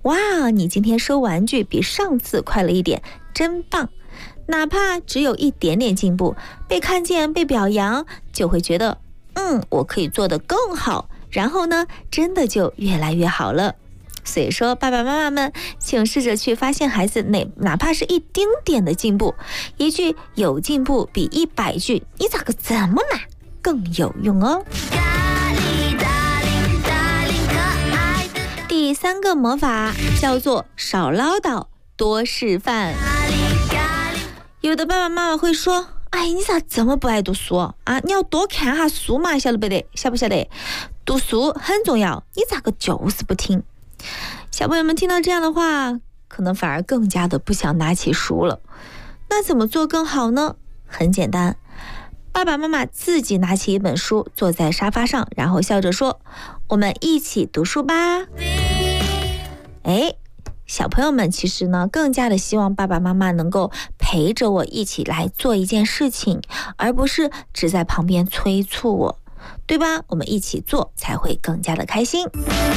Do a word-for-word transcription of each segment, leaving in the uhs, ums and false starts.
哇，你今天收玩具比上次快了一点，真棒。哪怕只有一点点进步，被看见被表扬，就会觉得嗯，我可以做得更好，然后呢真的就越来越好了。所以说爸爸妈妈们，请试着去发现孩子哪哪怕是一丁点的进步，一句有进步比一百句你咋个这么难更有用哦。第三个魔法叫做少唠叨多示范。有的爸爸妈妈会说，哎，你咋这么不爱读书啊？你要多看下书嘛，晓得不得？晓不晓得？读书很重要，你咋个就是不听？小朋友们听到这样的话，可能反而更加的不想拿起书了。那怎么做更好呢？很简单，爸爸妈妈自己拿起一本书，坐在沙发上，然后笑着说，我们一起读书吧。哎，小朋友们其实呢，更加的希望爸爸妈妈能够陪着我一起来做一件事情，而不是只在旁边催促我，对吧？我们一起做才会更加的开心。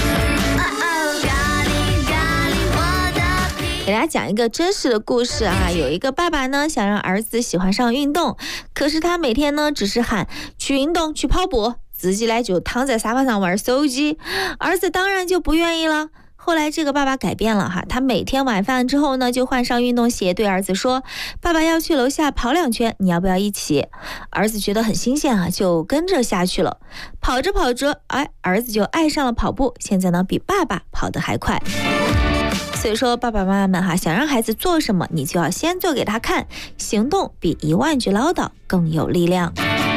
给大家讲一个真实的故事啊，有一个爸爸呢想让儿子喜欢上运动，可是他每天呢只是喊去运动去跑步，自己呢就躺在沙发上玩手机，儿子当然就不愿意了。后来这个爸爸改变了哈，他每天晚饭之后呢就换上运动鞋，对儿子说，爸爸要去楼下跑两圈，你要不要一起？儿子觉得很新鲜啊，就跟着下去了。跑着跑着，哎，儿子就爱上了跑步，现在呢比爸爸跑得还快。所以说爸爸妈妈们哈，想让孩子做什么，你就要先做给他看，行动比一万句唠叨更有力量。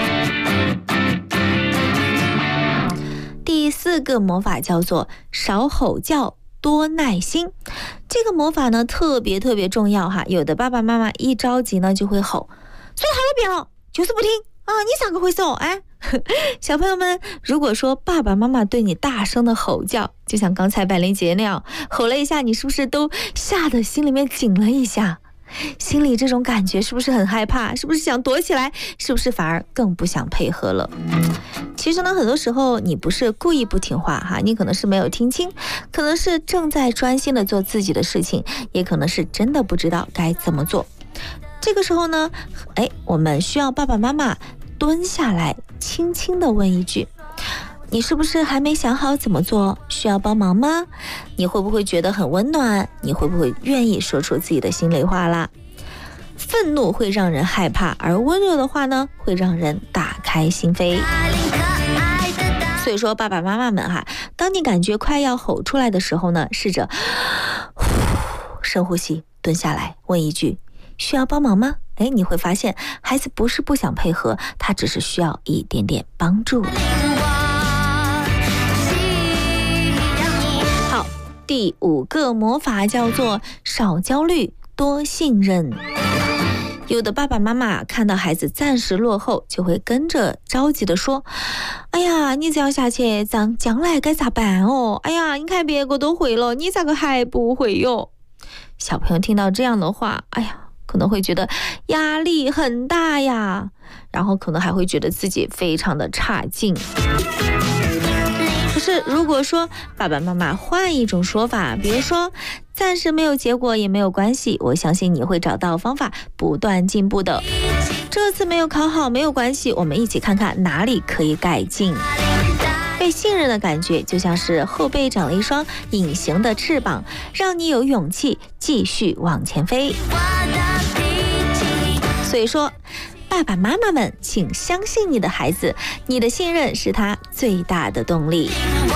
第四个魔法叫做少吼叫多耐心。这个魔法呢特别特别重要哈，有的爸爸妈妈一着急呢就会吼，说好多遍了就是不听啊，你咋个回事哦？哎，小朋友们，如果说爸爸妈妈对你大声的吼叫，就像刚才百灵姐那样吼了一下，你是不是都吓得心里面紧了一下？心里这种感觉是不是很害怕？是不是想躲起来？是不是反而更不想配合了？其实呢，很多时候你不是故意不听话哈，你可能是没有听清，可能是正在专心的做自己的事情，也可能是真的不知道该怎么做。这个时候呢，哎，我们需要爸爸妈妈蹲下来，轻轻地问一句，你是不是还没想好怎么做？需要帮忙吗？你会不会觉得很温暖？你会不会愿意说出自己的心里话啦？愤怒会让人害怕，而温柔的话呢，会让人打开心扉。所以说爸爸妈妈们哈，当你感觉快要吼出来的时候呢，试着呼深呼吸，蹲下来，问一句，需要帮忙吗？哎，你会发现孩子不是不想配合，他只是需要一点点帮助。好，第五个魔法叫做少焦虑多信任。有的爸爸妈妈看到孩子暂时落后，就会跟着着急的说，哎呀，你这样下去将将来该咋办哦？哎呀，你看别个都会了，你咋个还不会哟？小朋友听到这样的话，哎呀，可能会觉得压力很大呀，然后可能还会觉得自己非常的差劲。可是如果说爸爸妈妈换一种说法，比如说暂时没有结果也没有关系，我相信你会找到方法不断进步的。这次没有考好没有关系，我们一起看看哪里可以改进。被信任的感觉就像是后背长了一双隐形的翅膀，让你有勇气继续往前飞。所以说爸爸妈妈们，请相信你的孩子，你的信任是他最大的动力。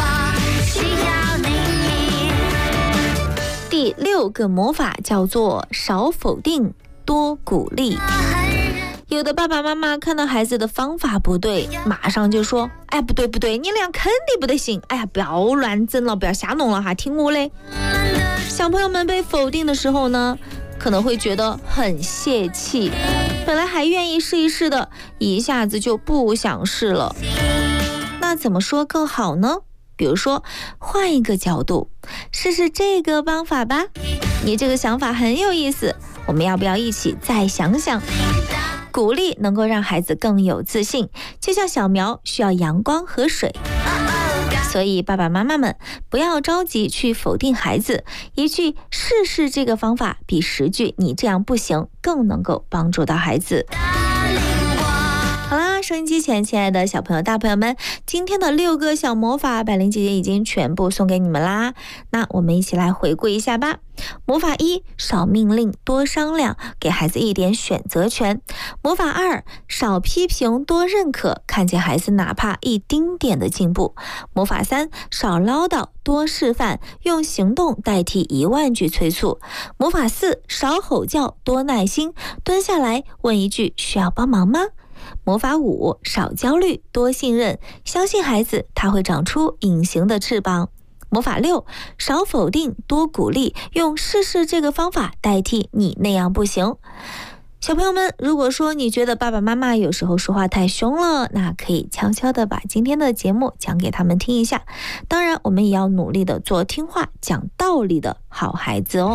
第六个魔法叫做少否定多鼓励。有的爸爸妈妈看到孩子的方法不对，马上就说，哎，不对不对，你俩肯定不得行，哎呀，不要乱整了，不要瞎弄了哈，听我嘞。小朋友们被否定的时候呢，可能会觉得很泄气，本来还愿意试一试的，一下子就不想试了。那怎么说更好呢？比如说换一个角度，试试这个方法吧，你这个想法很有意思，我们要不要一起再想想？鼓励能够让孩子更有自信，就像小苗需要阳光和水。 所以爸爸妈妈们不要着急去否定孩子，一句试试这个方法比十句你这样不行更能够帮助到孩子。好啦，收音机前亲爱的小朋友大朋友们，今天的六个小魔法百灵姐姐已经全部送给你们啦，那我们一起来回顾一下吧。魔法一，少命令多商量，给孩子一点选择权。魔法二，少批评多认可，看见孩子哪怕一丁点的进步。魔法三，少唠叨多示范，用行动代替一万句催促。魔法四，少吼叫多耐心，蹲下来问一句需要帮忙吗？魔法五，少焦虑多信任，相信孩子他会长出隐形的翅膀。魔法六，少否定多鼓励，用试试这个方法代替你那样不行。小朋友们，如果说你觉得爸爸妈妈有时候说话太凶了，那可以悄悄的把今天的节目讲给他们听一下。当然我们也要努力的做听话讲道理的好孩子哦。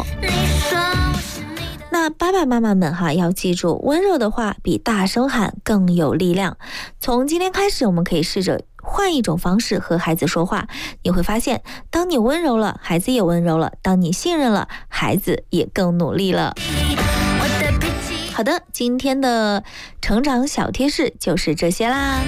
那爸爸妈妈们哈，要记住，温柔的话比大声喊更有力量。从今天开始，我们可以试着换一种方式和孩子说话，你会发现，当你温柔了，孩子也温柔了；当你信任了，孩子也更努力了。好的，今天的成长小贴士就是这些啦。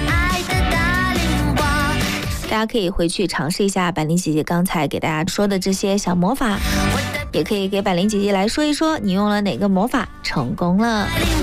大家可以回去尝试一下百灵姐姐刚才给大家说的这些小魔法，也可以给百灵姐姐来说一说你用了哪个魔法成功了。